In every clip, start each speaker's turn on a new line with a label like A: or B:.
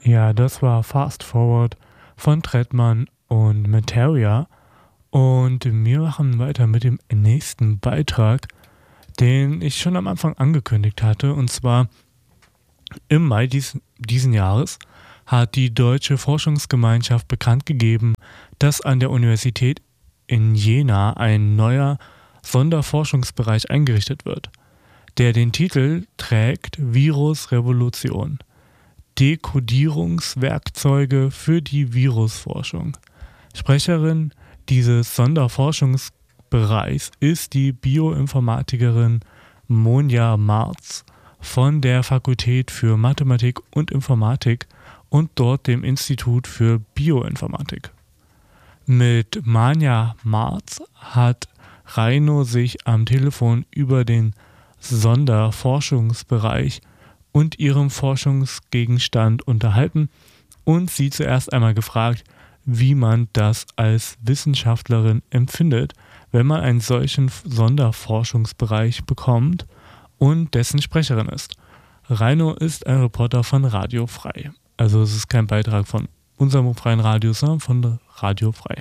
A: Ja, das war Fast Forward von Trettmann und Materia. Und wir machen weiter mit dem nächsten Beitrag, den ich schon am Anfang angekündigt hatte. Und zwar im Mai diesen Jahres hat die Deutsche Forschungsgemeinschaft bekannt gegeben, dass an der Universität in Jena ein neuer Sonderforschungsbereich eingerichtet wird, der den Titel trägt Virusrevolution. Dekodierungswerkzeuge für die Virusforschung. Sprecherin dieses Sonderforschungsbereichs ist die Bioinformatikerin Monja Marz von der Fakultät für Mathematik und Informatik und dort dem Institut für Bioinformatik. Mit Monja Marz hat Reino sich am Telefon über den Sonderforschungsbereich und ihrem Forschungsgegenstand unterhalten und sie zuerst einmal gefragt, wie man das als Wissenschaftlerin empfindet, wenn man einen solchen Sonderforschungsbereich bekommt und dessen Sprecherin ist. Reino ist ein Reporter von Radio Frei. Also es ist kein Beitrag von unserem freien Radio, sondern von Radio Frei.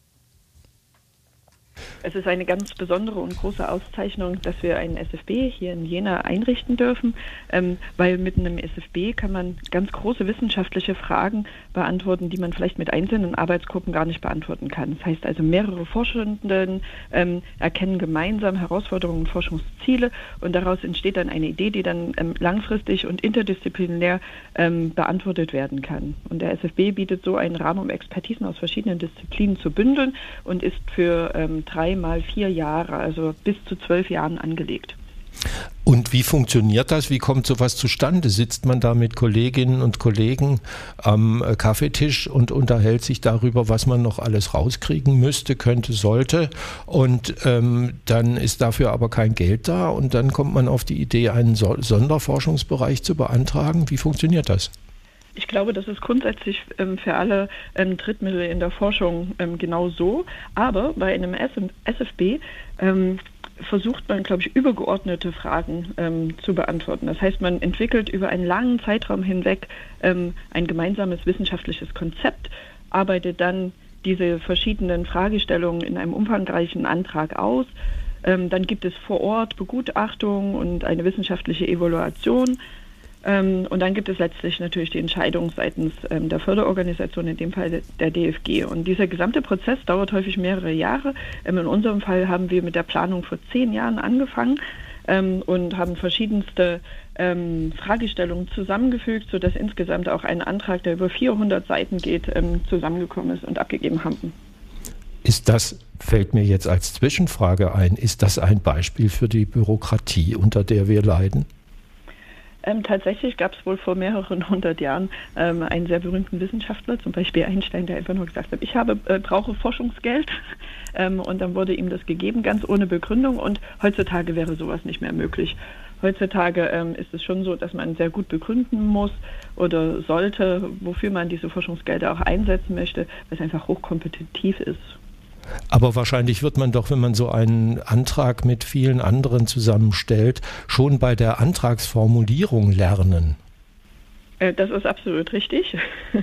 B: Es ist eine ganz besondere und große Auszeichnung, dass wir einen SFB hier in Jena einrichten dürfen, weil mit einem SFB kann man ganz große wissenschaftliche Fragen beantworten, die man vielleicht mit einzelnen Arbeitsgruppen gar nicht beantworten kann. Das heißt also, mehrere Forschenden erkennen gemeinsam Herausforderungen und Forschungsziele und daraus entsteht dann eine Idee, die dann langfristig und interdisziplinär beantwortet werden kann. Und der SFB bietet so einen Rahmen, um Expertisen aus verschiedenen Disziplinen zu bündeln und ist für 3 mal 4 Jahre, also bis zu 12 Jahren angelegt.
C: Und wie funktioniert das? Wie kommt sowas zustande? Sitzt man da mit Kolleginnen und Kollegen am Kaffeetisch und unterhält sich darüber, was man noch alles rauskriegen müsste, könnte, sollte und dann ist dafür aber kein Geld da und dann kommt man auf die Idee, einen Sonderforschungsbereich zu beantragen. Wie funktioniert das?
B: Ich glaube, das ist grundsätzlich für alle Drittmittel in der Forschung genau so. Aber bei einem SFB versucht man, glaube ich, übergeordnete Fragen zu beantworten. Das heißt, man entwickelt über einen langen Zeitraum hinweg ein gemeinsames wissenschaftliches Konzept, arbeitet dann diese verschiedenen Fragestellungen in einem umfangreichen Antrag aus. Dann gibt es vor Ort Begutachtung und eine wissenschaftliche Evaluation. Und dann gibt es letztlich natürlich die Entscheidung seitens der Förderorganisation, in dem Fall der DFG. Und dieser gesamte Prozess dauert häufig mehrere Jahre. In unserem Fall haben wir mit der Planung vor 10 Jahren angefangen und haben verschiedenste Fragestellungen zusammengefügt, sodass insgesamt auch ein Antrag, der über 400 Seiten geht, zusammengekommen ist und abgegeben haben.
C: Ist das, fällt mir jetzt als Zwischenfrage ein, ist das ein Beispiel für die Bürokratie, unter der wir leiden?
B: Tatsächlich gab es wohl vor mehreren 100 Jahren einen sehr berühmten Wissenschaftler, zum Beispiel Einstein, der einfach nur gesagt hat, ich brauche Forschungsgeld und dann wurde ihm das gegeben, ganz ohne Begründung und heutzutage wäre sowas nicht mehr möglich. Heutzutage ist es schon so, dass man sehr gut begründen muss oder sollte, wofür man diese Forschungsgelder auch einsetzen möchte, weil es einfach hochkompetitiv ist.
C: Aber wahrscheinlich wird man doch, wenn man so einen Antrag mit vielen anderen zusammenstellt, schon bei der Antragsformulierung lernen.
B: Das ist absolut richtig.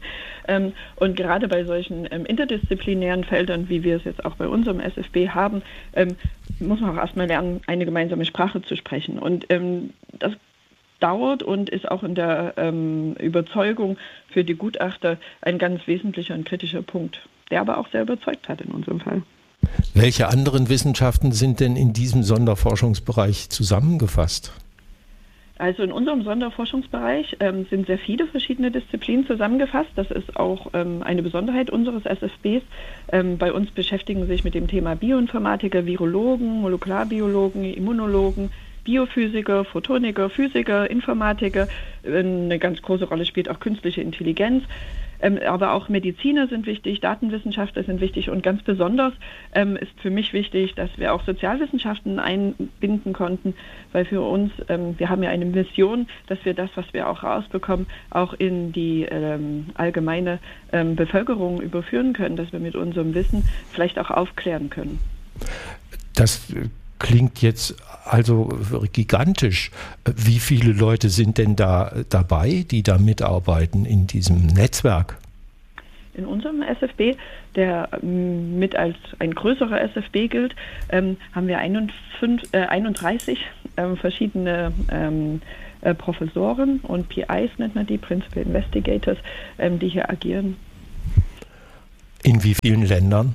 B: Und gerade bei solchen interdisziplinären Feldern, wie wir es jetzt auch bei unserem SFB haben, muss man auch erstmal lernen, eine gemeinsame Sprache zu sprechen. Und das dauert und ist auch in der Überzeugung für die Gutachter ein ganz wesentlicher und kritischer Punkt, der aber auch sehr überzeugt hat in unserem Fall.
C: Welche anderen Wissenschaften sind denn in diesem Sonderforschungsbereich zusammengefasst?
B: Also in unserem Sonderforschungsbereich sind sehr viele verschiedene Disziplinen zusammengefasst. Das ist auch eine Besonderheit unseres SFBs. Bei uns beschäftigen sich mit dem Thema Bioinformatiker, Virologen, Molekularbiologen, Immunologen, Biophysiker, Photoniker, Physiker, Informatiker. Eine ganz große Rolle spielt auch künstliche Intelligenz. Aber auch Mediziner sind wichtig, Datenwissenschaftler sind wichtig und ganz besonders ist für mich wichtig, dass wir auch Sozialwissenschaften einbinden konnten, weil für uns, wir haben ja eine Mission, dass wir das, was wir auch rausbekommen, auch in die allgemeine Bevölkerung überführen können, dass wir mit unserem Wissen vielleicht auch aufklären können.
C: Das klingt jetzt also gigantisch. Wie viele Leute sind denn da dabei, die da mitarbeiten in diesem Netzwerk?
B: In unserem SFB, der mit als ein größerer SFB gilt, haben wir 31 verschiedene Professoren und PIs, nennt man die, Principal Investigators, die hier agieren.
C: In wie vielen Ländern?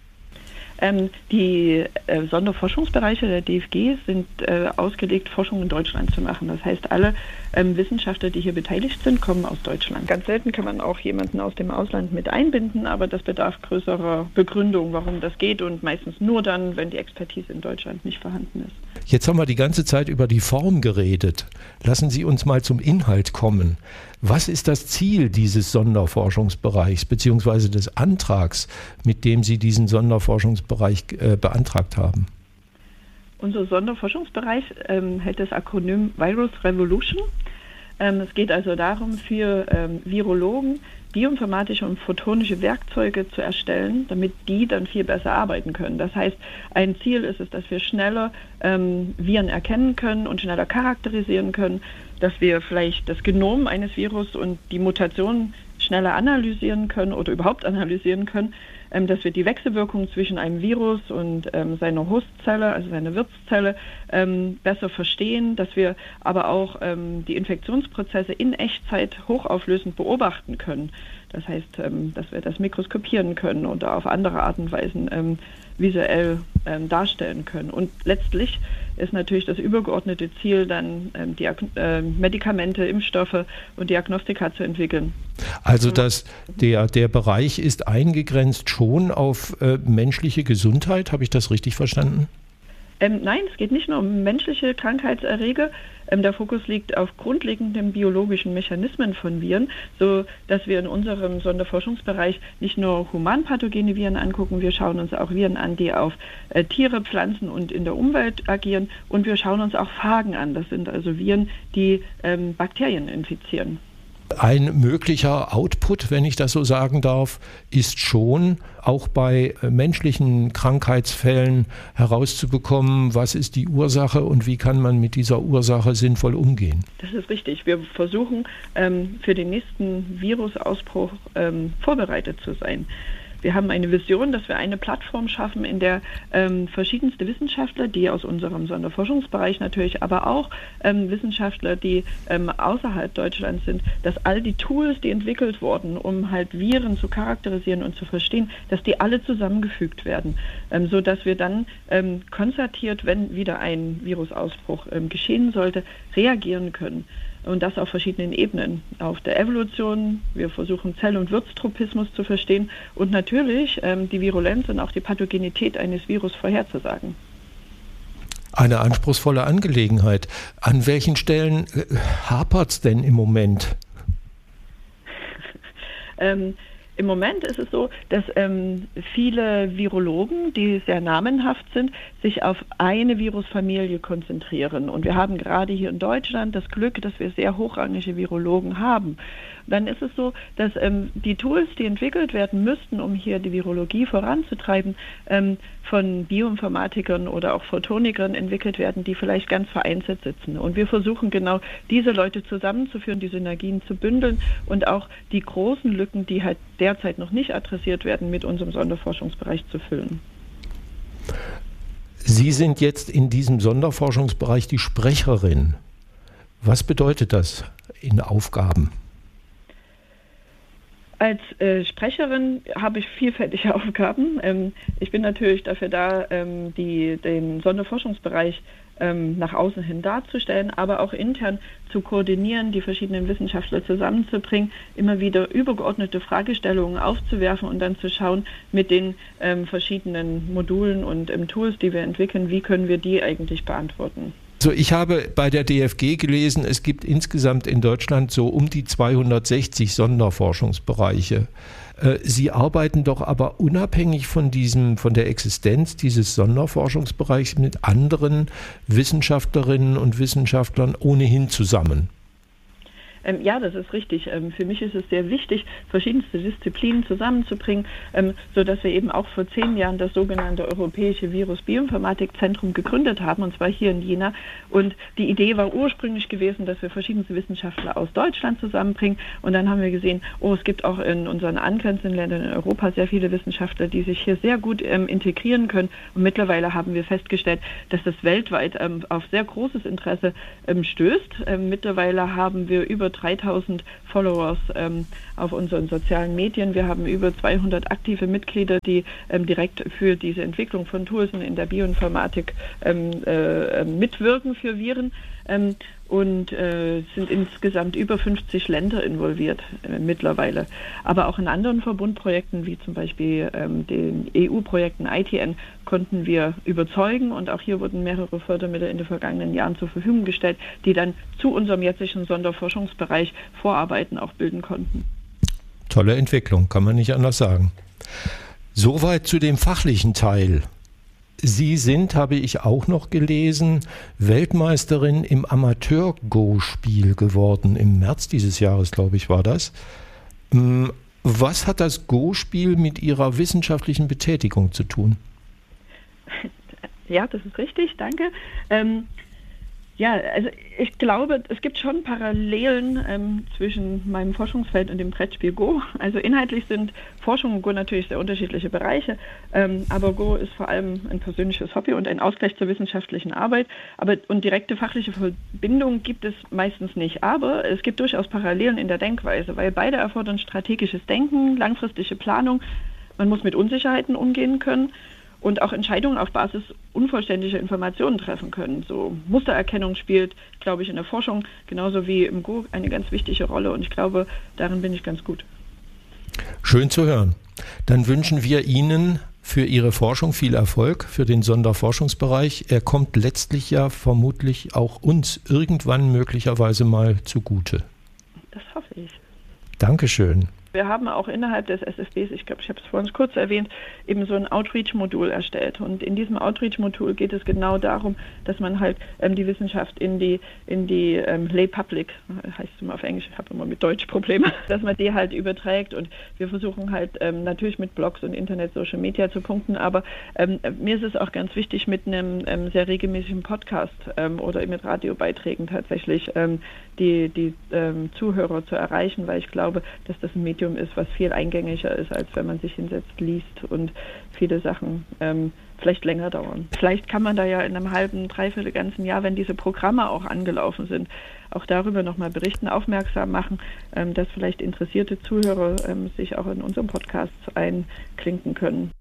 B: Die Sonderforschungsbereiche der DFG sind ausgelegt, Forschung in Deutschland zu machen. Das heißt, alle Wissenschaftler, die hier beteiligt sind, kommen aus Deutschland. Ganz selten kann man auch jemanden aus dem Ausland mit einbinden, aber das bedarf größerer Begründung, warum das geht, und meistens nur dann, wenn die Expertise in Deutschland nicht vorhanden ist.
C: Jetzt haben wir die ganze Zeit über die Form geredet. Lassen Sie uns mal zum Inhalt kommen. Was ist das Ziel dieses Sonderforschungsbereichs bzw. des Antrags, mit dem Sie diesen Sonderforschungsbereich beantragt haben?
B: Unser Sonderforschungsbereich hält das Akronym Virus Revolution. Es geht also darum, für Virologen bioinformatische und photonische Werkzeuge zu erstellen, damit die dann viel besser arbeiten können. Das heißt, ein Ziel ist es, dass wir schneller Viren erkennen können und schneller charakterisieren können, dass wir vielleicht das Genom eines Virus und die Mutation schneller analysieren können oder überhaupt analysieren können, dass wir die Wechselwirkung zwischen einem Virus und seiner Hostzelle, also seiner Wirtszelle, besser verstehen, dass wir aber auch die Infektionsprozesse in Echtzeit hochauflösend beobachten können. Das heißt, dass wir das mikroskopieren können oder auf andere Art und Weise visuell darstellen können. Und letztlich ist natürlich das übergeordnete Ziel, dann die Medikamente, Impfstoffe und Diagnostika zu entwickeln.
C: Also der Bereich ist eingegrenzt schon auf menschliche Gesundheit, habe ich das richtig verstanden?
B: Nein, es geht nicht nur um menschliche Krankheitserreger. Der Fokus liegt auf grundlegenden biologischen Mechanismen von Viren, so dass wir in unserem Sonderforschungsbereich nicht nur humanpathogene Viren angucken, wir schauen uns auch Viren an, die auf Tiere, Pflanzen und in der Umwelt agieren, und wir schauen uns auch Phagen an. Das sind also Viren, die Bakterien infizieren.
C: Ein möglicher Output, wenn ich das so sagen darf, ist schon auch bei menschlichen Krankheitsfällen herauszubekommen, was ist die Ursache und wie kann man mit dieser Ursache sinnvoll umgehen.
B: Das ist richtig. Wir versuchen, für den nächsten Virusausbruch vorbereitet zu sein. Wir haben eine Vision, dass wir eine Plattform schaffen, in der verschiedenste Wissenschaftler, die aus unserem Sonderforschungsbereich natürlich, aber auch Wissenschaftler, die außerhalb Deutschlands sind, dass all die Tools, die entwickelt wurden, um halt Viren zu charakterisieren und zu verstehen, dass die alle zusammengefügt werden, sodass wir dann konzertiert, wenn wieder ein Virusausbruch geschehen sollte, reagieren können. Und das auf verschiedenen Ebenen. Auf der Evolution, wir versuchen Zell- und Wirtstropismus zu verstehen und natürlich die Virulenz und auch die Pathogenität eines Virus vorherzusagen.
C: Eine anspruchsvolle Angelegenheit. An welchen Stellen hapert es denn im Moment?
B: Im Moment ist es so, dass viele Virologen, die sehr namenhaft sind, sich auf eine Virusfamilie konzentrieren. Und wir haben gerade hier in Deutschland das Glück, dass wir sehr hochrangige Virologen haben. Dann ist es so, dass die Tools, die entwickelt werden müssten, um hier die Virologie voranzutreiben, von Bioinformatikern oder auch Photonikern entwickelt werden, die vielleicht ganz vereinzelt sitzen. Und wir versuchen genau diese Leute zusammenzuführen, die Synergien zu bündeln und auch die großen Lücken, die halt derzeit noch nicht adressiert werden, mit unserem Sonderforschungsbereich zu füllen.
C: Sie sind jetzt in diesem Sonderforschungsbereich die Sprecherin. Was bedeutet das in Aufgaben?
B: Als Sprecherin habe ich vielfältige Aufgaben. Ich bin natürlich dafür da, den Sonderforschungsbereich nach außen hin darzustellen, aber auch intern zu koordinieren, die verschiedenen Wissenschaftler zusammenzubringen, immer wieder übergeordnete Fragestellungen aufzuwerfen und dann zu schauen mit den verschiedenen Modulen und Tools, die wir entwickeln, wie können wir die eigentlich beantworten.
C: Also ich habe bei der DFG gelesen, es gibt insgesamt in Deutschland so um die 260 Sonderforschungsbereiche. Sie arbeiten doch aber unabhängig von der Existenz dieses Sonderforschungsbereichs mit anderen Wissenschaftlerinnen und Wissenschaftlern ohnehin zusammen.
B: Ja, das ist richtig. Für mich ist es sehr wichtig, verschiedenste Disziplinen zusammenzubringen, sodass wir eben auch vor 10 Jahren das sogenannte Europäische Virus-Bioinformatik-Zentrum gegründet haben, und zwar hier in Jena. Und die Idee war ursprünglich gewesen, dass wir verschiedenste Wissenschaftler aus Deutschland zusammenbringen. Und dann haben wir gesehen, es gibt auch in unseren angrenzenden Ländern in Europa sehr viele Wissenschaftler, die sich hier sehr gut integrieren können. Und mittlerweile haben wir festgestellt, dass das weltweit auf sehr großes Interesse stößt. Mittlerweile haben wir über 3000 Followers auf unseren sozialen Medien. Wir haben über 200 aktive Mitglieder, die direkt für diese Entwicklung von Tools in der Bioinformatik mitwirken für Viren. Und sind insgesamt über 50 Länder involviert mittlerweile. Aber auch in anderen Verbundprojekten, wie zum Beispiel den EU-Projekten ITN, konnten wir überzeugen, und auch hier wurden mehrere Fördermittel in den vergangenen Jahren zur Verfügung gestellt, die dann zu unserem jetzigen Sonderforschungsbereich Vorarbeiten auch bilden konnten.
C: Tolle Entwicklung, kann man nicht anders sagen. Soweit zu dem fachlichen Teil. Sie sind, habe ich auch noch gelesen, Weltmeisterin im Amateur-Go-Spiel geworden. Im März dieses Jahres, glaube ich, war das. Was hat das Go-Spiel mit Ihrer wissenschaftlichen Betätigung zu tun?
B: Ja, das ist richtig, danke. Ja, also ich glaube, es gibt schon Parallelen zwischen meinem Forschungsfeld und dem Brettspiel Go. Also inhaltlich sind Forschung und Go natürlich sehr unterschiedliche Bereiche, aber Go ist vor allem ein persönliches Hobby und ein Ausgleich zur wissenschaftlichen Arbeit. Und direkte fachliche Verbindungen gibt es meistens nicht. Aber es gibt durchaus Parallelen in der Denkweise, weil beide erfordern strategisches Denken, langfristige Planung. Man muss mit Unsicherheiten umgehen können und auch Entscheidungen auf Basis unvollständiger Informationen treffen können. So Mustererkennung spielt, glaube ich, in der Forschung genauso wie im Go eine ganz wichtige Rolle, und ich glaube, darin bin ich ganz gut.
C: Schön zu hören. Dann wünschen wir Ihnen für Ihre Forschung viel Erfolg für den Sonderforschungsbereich. Er kommt letztlich ja vermutlich auch uns irgendwann möglicherweise mal zugute.
B: Das hoffe ich.
C: Dankeschön.
B: Wir haben auch innerhalb des SFBs, ich glaube, ich habe es vorhin kurz erwähnt, eben so ein Outreach-Modul erstellt. Und in diesem Outreach-Modul geht es genau darum, dass man halt die Wissenschaft in die Lay Public, heißt es immer auf Englisch, ich habe immer mit Deutsch Probleme, dass man die halt überträgt. Und wir versuchen halt natürlich mit Blogs und Internet, Social Media zu punkten, aber mir ist es auch ganz wichtig, mit einem sehr regelmäßigen Podcast oder mit Radiobeiträgen tatsächlich die Zuhörer zu erreichen, weil ich glaube, dass das ein Medium ist, was viel eingängiger ist, als wenn man sich hinsetzt, liest und viele Sachen vielleicht länger dauern. Vielleicht kann man da ja in einem halben, dreiviertel ganzen Jahr, wenn diese Programme auch angelaufen sind, auch darüber nochmal berichten, aufmerksam machen, dass vielleicht interessierte Zuhörer sich auch in unserem Podcast einklinken können.